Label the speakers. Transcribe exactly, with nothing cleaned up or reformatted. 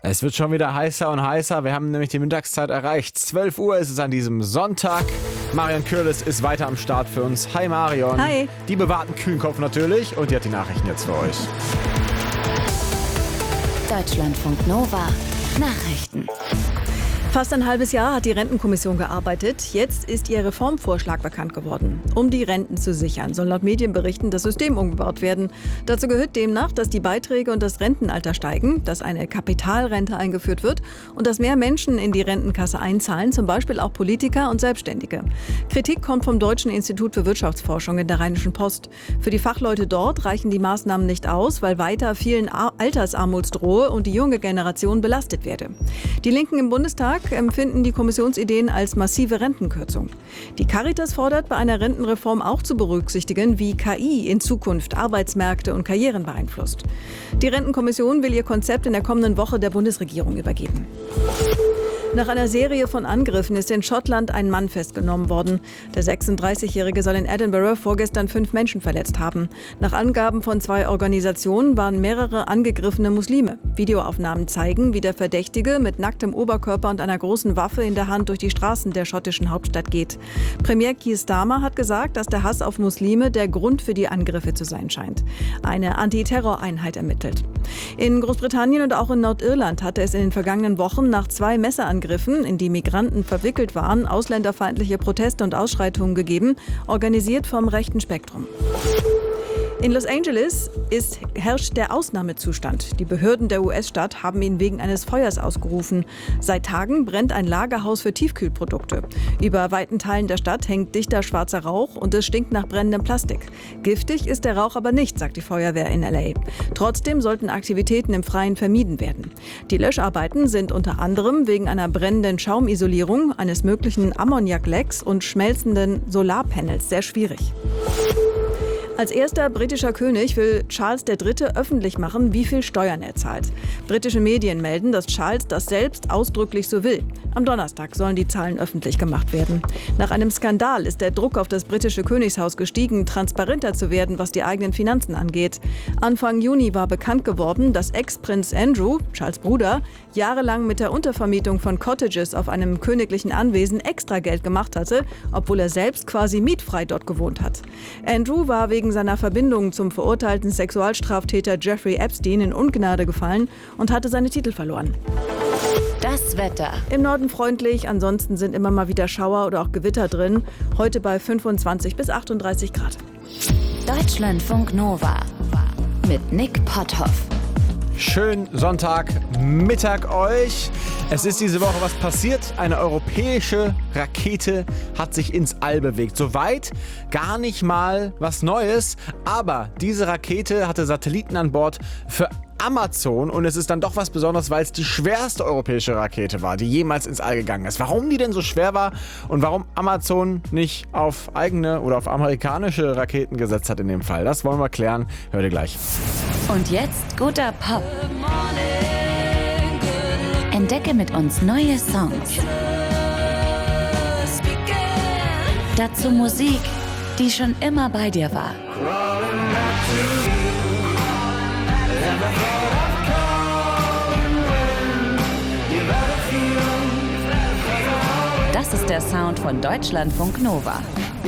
Speaker 1: Es wird schon wieder heißer und heißer. Wir haben nämlich die Mittagszeit erreicht. zwölf Uhr ist es an diesem Sonntag. Marion Kürles ist weiter am Start für uns. Hi Marion.
Speaker 2: Hi.
Speaker 1: Die bewahrten Kühnkopf natürlich. Und die hat die Nachrichten jetzt für euch.
Speaker 3: Deutschlandfunk Nova. Nachrichten.
Speaker 2: Fast ein halbes Jahr hat die Rentenkommission gearbeitet. Jetzt ist ihr Reformvorschlag bekannt geworden. Um die Renten zu sichern, soll laut Medienberichten das System umgebaut werden. Dazu gehört demnach, dass die Beiträge und das Rentenalter steigen, dass eine Kapitalrente eingeführt wird und dass mehr Menschen in die Rentenkasse einzahlen, zum Beispiel auch Politiker und Selbstständige. Kritik kommt vom Deutschen Institut für Wirtschaftsforschung in der Rheinischen Post. Für die Fachleute dort reichen die Maßnahmen nicht aus, weil weiter vielen Altersarmut drohe und die junge Generation belastet werde. Die Linken im Bundestag empfinden die Kommissionsideen als massive Rentenkürzung. Die Caritas fordert, bei einer Rentenreform auch zu berücksichtigen, wie K I in Zukunft Arbeitsmärkte und Karrieren beeinflusst. Die Rentenkommission will ihr Konzept in der kommenden Woche der Bundesregierung übergeben. Nach einer Serie von Angriffen ist in Schottland ein Mann festgenommen worden. Der sechsunddreißigjährige soll in Edinburgh vorgestern fünf Menschen verletzt haben. Nach Angaben von zwei Organisationen waren mehrere angegriffene Muslime. Videoaufnahmen zeigen, wie der Verdächtige mit nacktem Oberkörper und einer großen Waffe in der Hand durch die Straßen der schottischen Hauptstadt geht. Premier Keir Starmer hat gesagt, dass der Hass auf Muslime der Grund für die Angriffe zu sein scheint. Eine Antiterroreinheit ermittelt. In Großbritannien und auch in Nordirland hatte es in den vergangenen Wochen nach zwei Messerangriffen, in die Migranten verwickelt waren, ausländerfeindliche Proteste und Ausschreitungen gegeben, organisiert vom rechten Spektrum. In Los Angeles ist, herrscht der Ausnahmezustand. Die Behörden der U S-Stadt haben ihn wegen eines Feuers ausgerufen. Seit Tagen brennt ein Lagerhaus für Tiefkühlprodukte. Über weiten Teilen der Stadt hängt dichter schwarzer Rauch und es stinkt nach brennendem Plastik. Giftig ist der Rauch aber nicht, sagt die Feuerwehr in L A. Trotzdem sollten Aktivitäten im Freien vermieden werden. Die Löscharbeiten sind unter anderem wegen einer brennenden Schaumisolierung, eines möglichen Ammoniaklecks und schmelzenden Solarpanels sehr schwierig. Als erster britischer König will Charles der Dritte öffentlich machen, wie viel Steuern er zahlt. Britische Medien melden, dass Charles das selbst ausdrücklich so will. Am Donnerstag sollen die Zahlen öffentlich gemacht werden. Nach einem Skandal ist der Druck auf das britische Königshaus gestiegen, transparenter zu werden, was die eigenen Finanzen angeht. Anfang Juni war bekannt geworden, dass Ex-Prinz Andrew, Charles' Bruder, jahrelang mit der Untervermietung von Cottages auf einem königlichen Anwesen extra Geld gemacht hatte, obwohl er selbst quasi mietfrei dort gewohnt hat. Andrew war wegen seiner Verbindung zum verurteilten Sexualstraftäter Jeffrey Epstein in Ungnade gefallen und hatte seine Titel verloren.
Speaker 3: Das Wetter.
Speaker 2: Im Norden freundlich, ansonsten sind immer mal wieder Schauer oder auch Gewitter drin. Heute bei fünfundzwanzig bis achtunddreißig Grad.
Speaker 3: Deutschlandfunk Nova mit Nick Potthoff.
Speaker 1: Schönen Sonntagmittag euch. Es ist diese Woche was passiert. Eine europäische Rakete hat sich ins All bewegt. Soweit gar nicht mal was Neues. Aber diese Rakete hatte Satelliten an Bord für Amazon und es ist dann doch was Besonderes, weil es die schwerste europäische Rakete war, die jemals ins All gegangen ist. Warum die denn so schwer war und warum Amazon nicht auf eigene oder auf amerikanische Raketen gesetzt hat in dem Fall, das wollen wir klären. Hört ihr gleich.
Speaker 3: Und jetzt guter Pop. Entdecke mit uns neue Songs. Dazu Musik, die schon immer bei dir war. Das ist der Sound von Deutschlandfunk Nova.